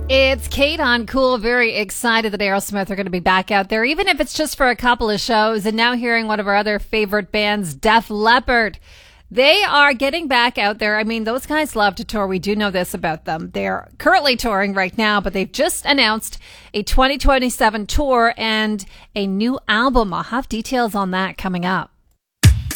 It's Kate on Cool. Very excited that Aerosmith are going to be back out there, even if it's just for a couple of shows. And now hearing one of our other favorite bands, Def Leppard. They are getting back out there. I mean, those guys love to tour. We do know this about them. They're currently touring right now, but they've just announced a 2027 tour and a new album. I'll have details on that coming up.